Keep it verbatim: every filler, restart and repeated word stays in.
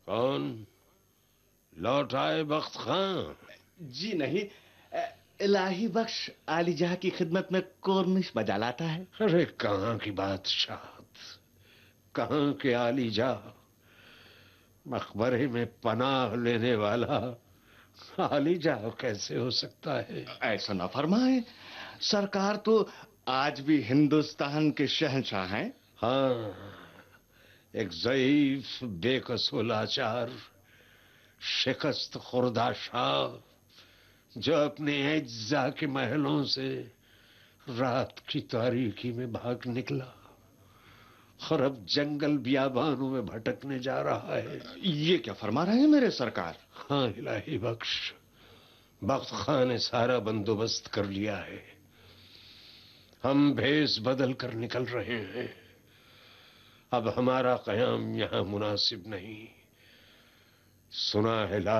کون؟ لوٹ آئے بخت خاں؟ جی نہیں، الہی بخش عالی جہاں کی خدمت میں کورنش بجا لاتا ہے۔ ارے کہاں کی بادشاہت، کہاں کے عالی جہاں، مقبرے میں پناہ لینے والا عالی جہاں کیسے ہو سکتا ہے؟ ایسا نہ فرمائیں، سرکار تو آج بھی ہندوستان کے شہنشاہ ہیں۔ ہاں، ایک ضعیف بے کسو لاچار شکست خوردہ شاہ جو اپنے اجزا کے محلوں سے رات کی تاریکی میں بھاگ نکلا اور اب جنگل بیابانوں میں بھٹکنے جا رہا ہے۔ یہ کیا فرما رہے ہیں میرے سرکار؟ ہاں الہی بخش، بخت خان نے سارا بندوبست کر لیا ہے، ہم بھیس بدل کر نکل رہے ہیں۔ اب ہمارا قیام یہاں مناسب نہیں۔ سنا ہے